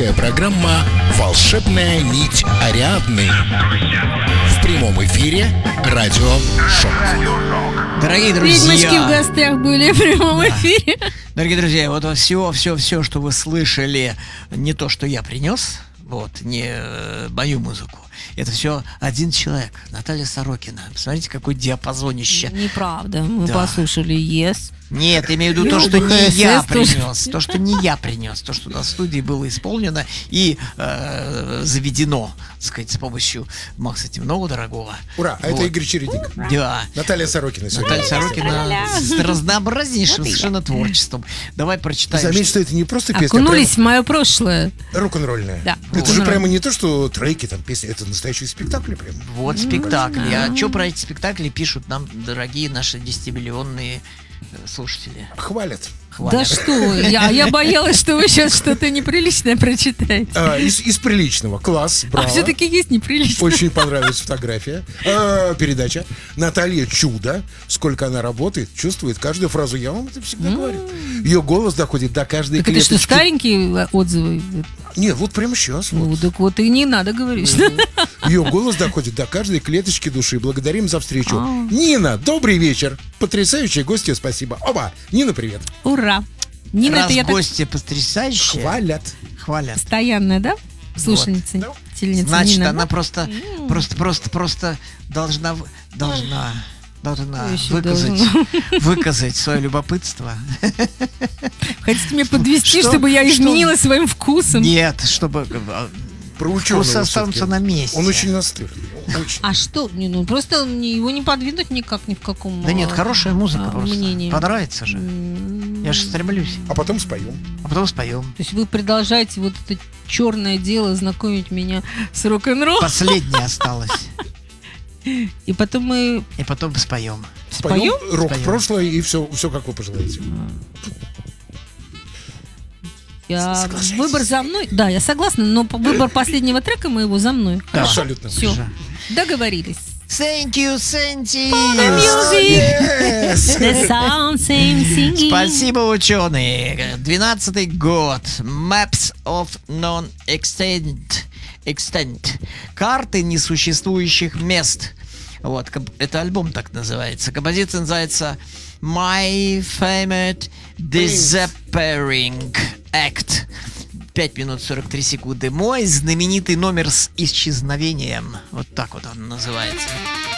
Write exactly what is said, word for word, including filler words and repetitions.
Авторская программа «Волшебная нить Ариадны». В прямом эфире радио «Шок». Дорогие друзья, ведьмочки в гостях были в прямом Да. эфире. Дорогие друзья, вот все, все, все, что вы слышали, не то, что я принес, вот, не э, мою музыку. Это все один человек, Наталья Сорокина. Посмотрите, какой диапазонище. Неправда, мы Да. послушали «Ес». Нет, я имею в виду то, Ну, что не я ХСС тоже. принес, то, что не я принес, то, что на студии было исполнено и э, заведено, так сказать, с помощью Макса Темнова, дорогого. Ура, а это Вот. Игорь Чередник. Да. Наталья Сорокина сегодня. Наталья Сорокина с разнообразнейшим совершенно творчеством. Давай прочитаем. Заметь, что- что это не просто песня, а Окунулись в мое прошлое. прям рок-н-ролльная. Да. Это же Рок-н-ролл. прямо не то, что треки, там, песни, это настоящий спектакль прям. Вот спектакль. А что про эти спектакли пишут нам дорогие наши десятимиллионные э, слушатели? Хвалят. Хвалят. Да что, я, я боялась, что вы сейчас что-то неприличное прочитаете. А, из, из приличного. Класс, браво. А все-таки есть неприличное. Очень понравилась фотография. А, передача. Наталья чудо. Сколько она работает, чувствует каждую фразу. Я вам это всегда говорю. Ее голос доходит до каждой Так это клеточки. что, старенькие отзывы? Нет, вот прямо сейчас. Ну, Вот. так вот и не надо говорить. что- Ее голос доходит до каждой клеточки души. Благодарим за встречу. А. Нина, добрый вечер. Потрясающие гости, спасибо. Оба. Нина, привет. Ура. Нина, Раз это я так гости потрясающие. Хвалят. Хвалят. постоянная, да? Слушательница, Да. тельница Значит, Нина. она просто, просто, просто, просто должна, в- должна, должна Что еще выказать, должна? выказать свое любопытство. Хотите меня подвести, Что- чтобы я что- изменила своим вкусом? Нет, чтобы э, Про ученого вкусы останутся все-таки. на месте. Он очень настырный. Очень. А что? Не, ну просто не- его не подвинуть никак ни в каком. Да нет, а, хорошая музыка а, просто. мнении. Понравится же. М, Я же стремлюсь. А потом споем. А потом споем. То есть вы продолжаете вот это черное дело знакомить меня с рок-н-ролл, Последнее осталось. и потом мы И потом споем. споем? Рок Споем. прошлое и все, все как вы пожелаете. Я... Соглашайтесь. Выбор за мной. Да, я согласна, но по- выбор последнего трека моего за мной. Да. Абсолютно. Все, Же. договорились. Thank you, Santi. Yes. The sound same singing. Спасибо, ученые. Двенадцатый год. Maps of Non-Extent. Extent. Карты несуществующих мест. Вот, ком- это альбом так называется. Композиция называется My Favorite Disappearing Act. пять минут сорок три секунды. Мой знаменитый номер с исчезновением. Вот так вот он называется.